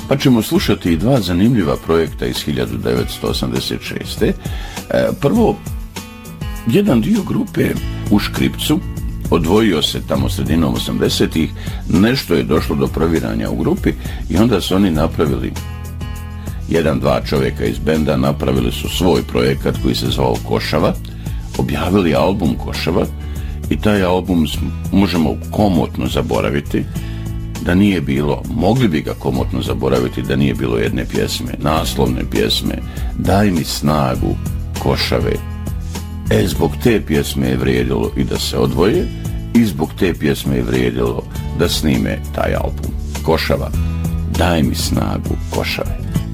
Pa ćemo slušati i dva zanimljiva projekta iz 1986. Prvo, jedan dio grupe u Škripcu odvojio se tamo sredinom 80-ih, nešto je došlo do proviranja u grupi i onda su oni napravili, dva čovjeka iz benda napravili su svoj projekat koji se zvao Košava, objavili album Košava i taj album možemo komotno zaboraviti da nije bilo, mogli bi ga komotno zaboraviti da nije bilo jedne pjesme, naslovne pjesme, Daj mi snagu Košave. Zbog te pjesme je vrijedilo i da se odvoje i zbog te pjesme je vrijedilo da snime taj album. Košava, Daj mi snagu Košave.